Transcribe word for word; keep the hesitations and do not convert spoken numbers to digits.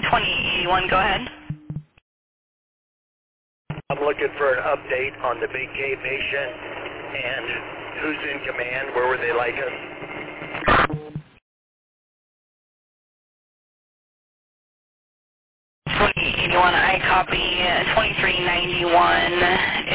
twenty eighty-one, go ahead. I'm looking for an update on the Big K patient and who's in command, where would they like us? twenty eighty-one, I copy uh, twenty-three ninety-one.